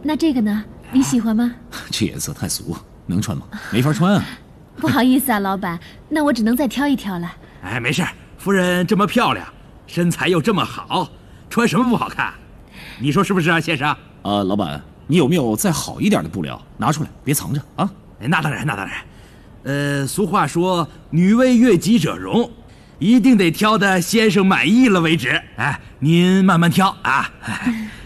那这个呢？你喜欢吗？ 这颜色太俗，能穿吗？没法穿啊。 不好意思啊，老板，那我只能再挑一挑了。 哎，没事，夫人这么漂亮，身材又这么好，穿什么不好看？你说是不是啊，先生？ 老板，你有没有再好一点的布料？拿出来，别藏着啊。 那当然，那当然。俗话说女为悦己者容，一定得挑的先生满意了为止。哎，您慢慢挑啊。